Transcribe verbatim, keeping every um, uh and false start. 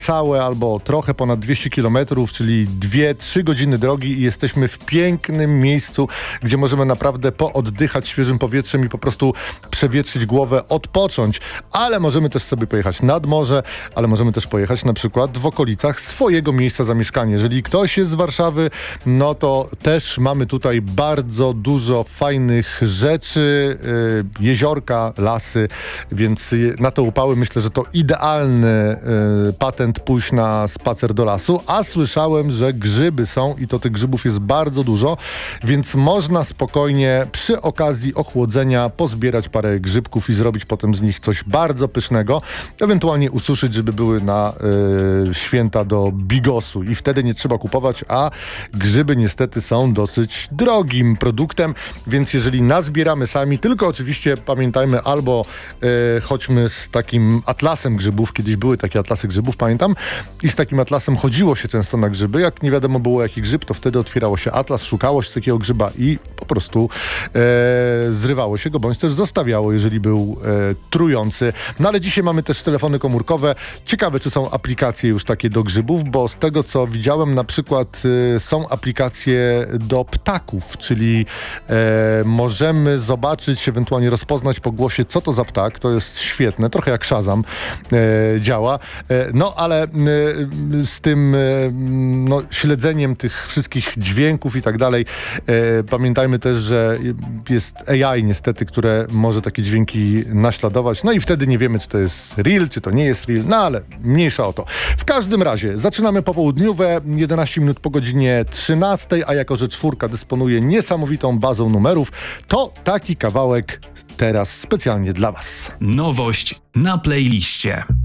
całe albo trochę ponad dwieście kilometrów, czyli dwie trzy godziny drogi i jesteśmy w pięknym miejscu, gdzie możemy naprawdę pooddychać świeżym powietrzem i po prostu przewietrzyć głowę, odpocząć. Ale możemy też sobie pojechać nad morze, ale możemy też pojechać na przykład w okolicach swojego miejsca zamieszkania. Jeżeli ktoś jest z Warszawy, no to też mamy tutaj bardzo dużo fajnych rzeczy, yy, jeziorka, lasy, więc na te upały myślę, że to idealny yy, patent pójść na spacer do lasu, a słyszałem, że grzyby są i to tych grzybów jest bardzo dużo, więc można spokojnie przy okazji ochłodzenia pozbierać parę grzybków i zrobić potem z nich coś bardzo pysznego, ewentualnie ususzyć, żeby były na yy, święta do bigosu i wtedy nie trzeba kupować, a grzyby niestety są dosyć drogim produktem, więc jeżeli nazbieramy sami, tylko oczywiście pamiętajmy albo yy, chodźmy z takim atlasem grzybów, kiedyś były takie atlasy grzybów, pamiętam, i z takim atlasem chodziło się często na grzyby. Jak nie wiadomo było jaki grzyb, to wtedy otwierało się atlas, szukało się takiego grzyba i po prostu e, zrywało się go, bądź też zostawiało, jeżeli był e, trujący. No ale dzisiaj mamy też telefony komórkowe. Ciekawe, czy są aplikacje już takie do grzybów, bo z tego, co widziałem, na przykład e, są aplikacje do ptaków, czyli e, możemy zobaczyć, ewentualnie rozpoznać po głosie, co to za ptak. To jest świetne, trochę jak Shazam e, działa. E, no, ale ale y, z tym y, no, śledzeniem tych wszystkich dźwięków i tak dalej, y, pamiętajmy też, że jest A I niestety, które może takie dźwięki naśladować, no i wtedy nie wiemy, czy to jest real, czy to nie jest real, no ale mniejsza o to. W każdym razie zaczynamy popołudniowe, jedenaście minut po godzinie trzynastej, a jako że czwórka dysponuje niesamowitą bazą numerów, to taki kawałek teraz specjalnie dla Was. Nowość na playliście.